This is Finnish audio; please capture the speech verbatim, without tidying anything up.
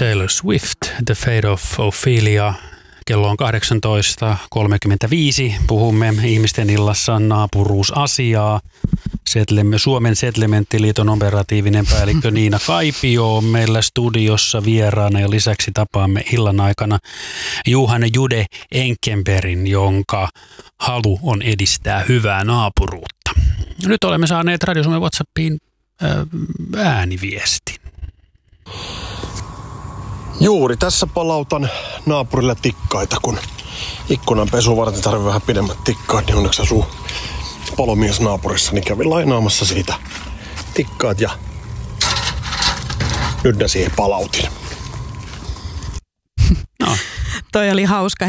Taylor Swift, The Fate of Ophelia. Kello on kahdeksantoista kolmekymmentäviisi. Puhumme ihmisten illassa naapuruusasiaa. Setlemme, Suomen Settlementtiliiton operatiivinen päällikkö Niina Kaipio on meillä studiossa vieraana ja lisäksi tapaamme illan aikana Juhana Jude Enkenbergin, jonka halu on edistää hyvää naapuruutta. Nyt olemme saaneet Radio Suomen WhatsAppiin ääniviestin. Juuri tässä palautan naapurille tikkaita, kun ikkunan pesu varten tarvii vähän pidemmät tikkaat, niin onneksi asuu palomies naapurissa, niin kävin lainaamassa siitä tikkaat ja nyt ne siihen palautin. No. Toi oli hauska